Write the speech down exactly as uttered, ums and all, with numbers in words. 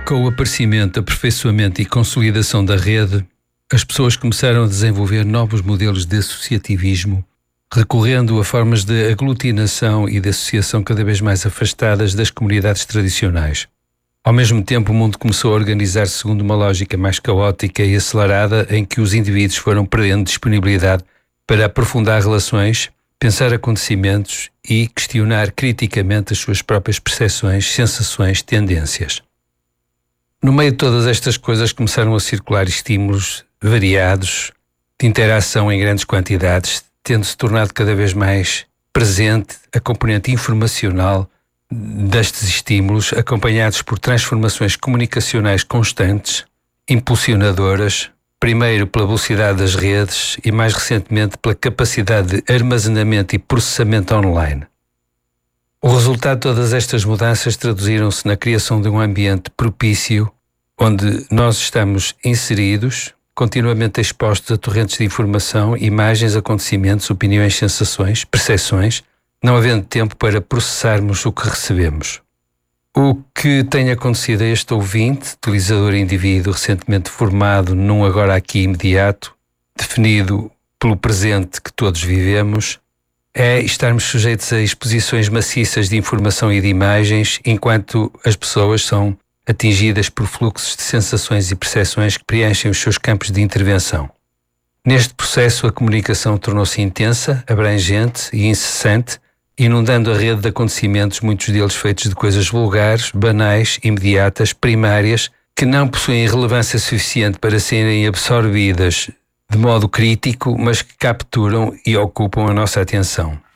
Com o aparecimento, aperfeiçoamento e consolidação da rede, as pessoas começaram a desenvolver novos modelos de associativismo, recorrendo a formas de aglutinação e de associação cada vez mais afastadas das comunidades tradicionais. Ao mesmo tempo, o mundo começou a organizar-se segundo uma lógica mais caótica e acelerada, em que os indivíduos foram perdendo disponibilidade para aprofundar relações, pensar acontecimentos e questionar criticamente as suas próprias percepções, sensações, tendências. No meio de todas estas coisas começaram a circular estímulos variados, de interação em grandes quantidades, tendo-se tornado cada vez mais presente a componente informacional destes estímulos, acompanhados por transformações comunicacionais constantes, impulsionadoras, primeiro pela velocidade das redes e mais recentemente pela capacidade de armazenamento e processamento online. O resultado de todas estas mudanças traduziram-se na criação de um ambiente propício onde nós estamos inseridos, continuamente expostos a torrentes de informação, imagens, acontecimentos, opiniões, sensações, percepções, não havendo tempo para processarmos o que recebemos. O que tem acontecido a este ouvinte, utilizador indivíduo recentemente formado num agora aqui imediato, definido pelo presente que todos vivemos, é estarmos sujeitos a exposições maciças de informação e de imagens, enquanto as pessoas são atingidas por fluxos de sensações e percepções que preenchem os seus campos de intervenção. Neste processo, a comunicação tornou-se intensa, abrangente e incessante, inundando a rede de acontecimentos, muitos deles feitos de coisas vulgares, banais, imediatas, primárias, que não possuem relevância suficiente para serem absorvidas de modo crítico, mas que capturam e ocupam a nossa atenção.